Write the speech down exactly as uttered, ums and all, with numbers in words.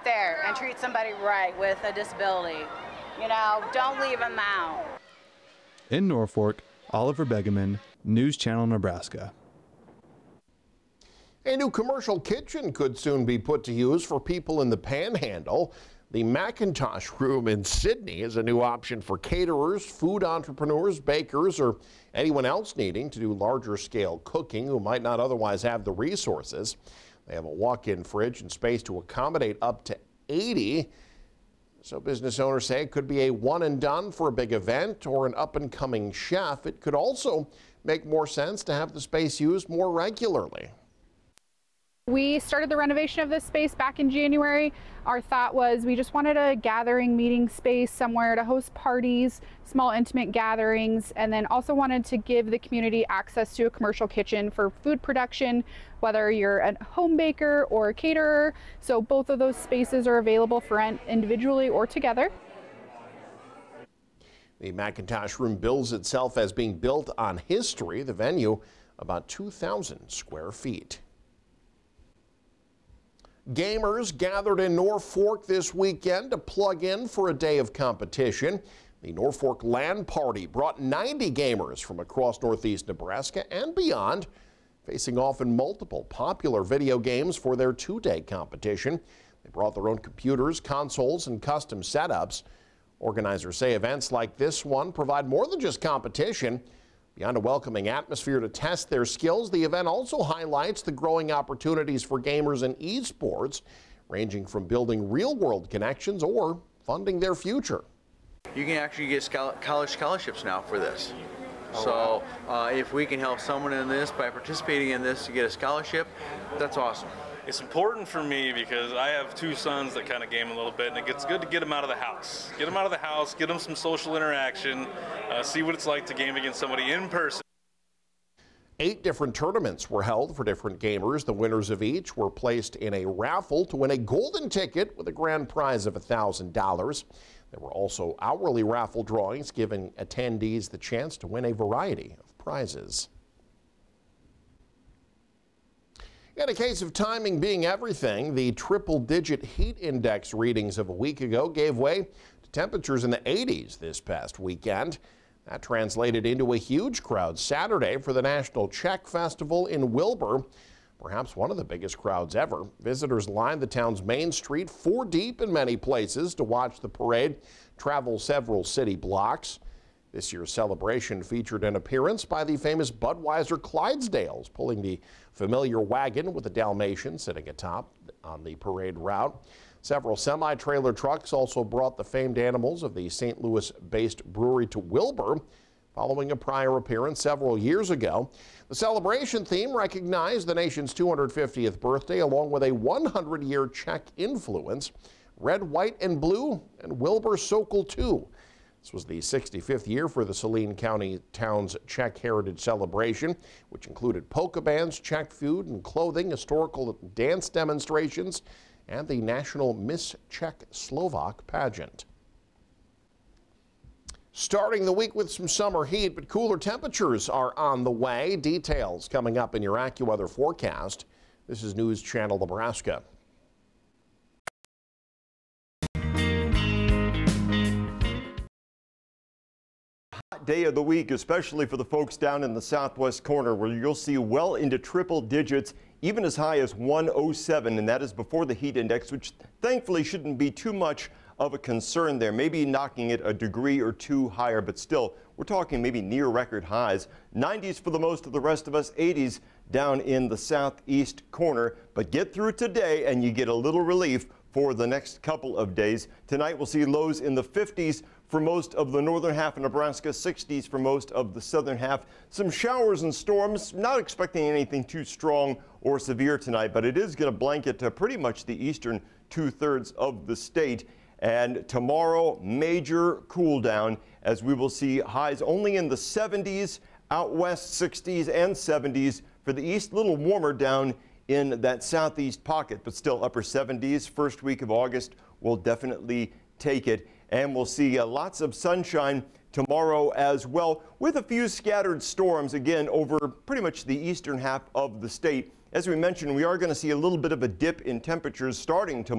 fair and treat somebody right with a disability. You know, don't leave them out. In Norfolk, Oliver Begeman, News Channel, Nebraska. A new commercial kitchen could soon be put to use for people in the Panhandle. The Macintosh Room in Sydney is a new option for caterers, food entrepreneurs, bakers, or anyone else needing to do larger scale cooking who might not otherwise have the resources. They have a walk-in fridge and space to accommodate up to eighty. So business owners say it could be a one and done for a big event or an up-and-coming chef. It could also make more sense to have the space used more regularly. We started the renovation of this space back in January. Our thought was we just wanted a gathering meeting space somewhere to host parties, small intimate gatherings, and then also wanted to give the community access to a commercial kitchen for food production, whether you're a home baker or a caterer. So both of those spaces are available for rent individually or together. The Macintosh Room bills itself as being built on history. The venue, about two thousand square feet. Gamers gathered in Norfolk this weekend to plug in for a day of competition. The Norfolk LAN Party brought ninety gamers from across northeast Nebraska and beyond, facing off in multiple popular video games for their two-day competition. They brought their own computers, consoles, and custom setups. Organizers say events like this one provide more than just competition. Beyond a welcoming atmosphere to test their skills, the event also highlights the growing opportunities for gamers in esports, ranging from building real-world connections or funding their future. You can actually get college scholarships now for this. So uh, if we can help someone in this by participating in this to get a scholarship, that's awesome. It's important for me because I have two sons that kind of game a little bit, and it gets good to get them out of the house. Get them out of the house, get them some social interaction, uh, see what it's like to game against somebody in person. Eight different tournaments were held for different gamers. The winners of each were placed in a raffle to win a golden ticket with a grand prize of one thousand dollars. There were also hourly raffle drawings giving attendees the chance to win a variety of prizes. In a case of timing being everything, the triple-digit heat index readings of a week ago gave way to temperatures in the eighties this past weekend. That translated into a huge crowd Saturday for the National Czech Festival in Wilbur, perhaps one of the biggest crowds ever. Visitors lined the town's main street four deep in many places to watch the parade travel several city blocks. This year's celebration featured an appearance by the famous Budweiser Clydesdales, pulling the familiar wagon with the Dalmatian sitting atop on the parade route. Several semi-trailer trucks also brought the famed animals of the Saint Louis-based brewery to Wilbur, following a prior appearance several years ago. The celebration theme recognized the nation's two hundred fiftieth birthday, along with a one hundred year Czech influence, red, white, and blue, and Wilbur Sokol too. This was the sixty-fifth year for the Saline County town's Czech Heritage Celebration, which included polka bands, Czech food and clothing, historical dance demonstrations, and the National Miss Czech Slovak pageant. Starting the week with some summer heat, but cooler temperatures are on the way. Details coming up in your AccuWeather forecast. This is News Channel Nebraska. Day of the week, especially for the folks down in the southwest corner, where you'll see well into triple digits, even as high as one oh seven, and that is before the heat index, which thankfully shouldn't be too much of a concern there, maybe knocking it a degree or two higher, but still, we're talking maybe near record highs. nineties for the most of the rest of us, eighties down in the southeast corner, but get through today and you get a little relief for the next couple of days. Tonight we'll see lows in the fifties for most of the northern half of Nebraska, sixties for most of the southern half. Some showers and storms, not expecting anything too strong or severe tonight, but it is going to blanket uh, pretty much the eastern two-thirds of the state. And tomorrow, major cool down as we will see highs only in the seventies, out west sixties and seventies. For the east, a little warmer down in that southeast pocket, but still upper seventies. First week of August will definitely take it. And we'll see uh, lots of sunshine tomorrow as well, with a few scattered storms, again, over pretty much the eastern half of the state. As we mentioned, we are going to see a little bit of a dip in temperatures starting tomorrow.